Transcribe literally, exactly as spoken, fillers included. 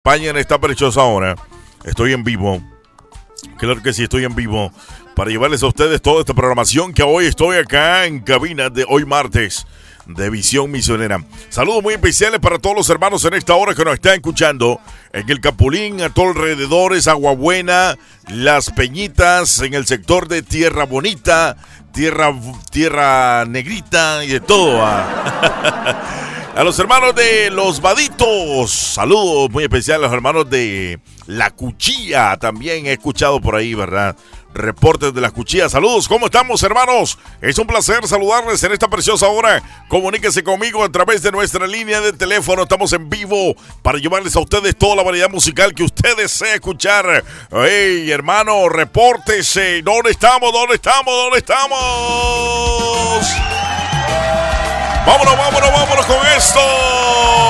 España en esta preciosa hora. Estoy en vivo. Claro que sí, estoy en vivo para llevarles a ustedes toda esta programación que hoy estoy acá en cabina de hoy martes de Visión Misionera. Saludos muy especiales para todos los hermanos en esta hora que nos están escuchando en el Capulín, a todos alrededores, Agua Buena, Las Peñitas, en el sector de Tierra Bonita, Tierra, tierra Negrita y de todo. ¿Ah? A los hermanos de Los Vaditos, saludos muy especiales a los hermanos de La Cuchilla, también he escuchado por ahí, ¿verdad? Reportes de La Cuchilla, saludos, ¿cómo estamos, hermanos? Es un placer saludarles en esta preciosa hora. Comuníquese conmigo a través de nuestra línea de teléfono, estamos en vivo para llevarles a ustedes toda la variedad musical que usted desee escuchar. Hey, hermano, repórtese, ¿dónde estamos? ¿Dónde estamos? ¿Dónde estamos? Vámonos, vámonos, vámonos con esto.